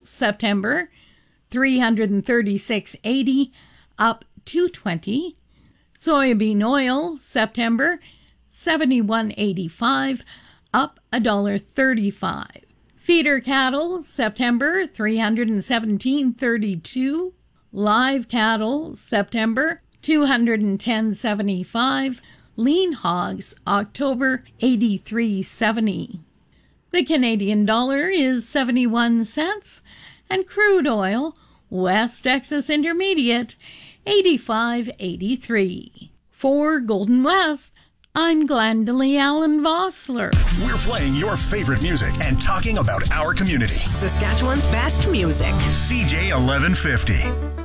September, $336.80, up $2.20. Soybean oil, September, $71.85, up $1.35. Feeder cattle, September, $317.32. Live cattle, September, $210.75. Lean hogs, October, $83.70. The Canadian dollar is 71 cents, and crude oil, West Texas Intermediate, 85.83. For Golden West, I'm Glendalee Allen Vossler. We're playing your favorite music and talking about our community. Saskatchewan's best music. CJ 1150.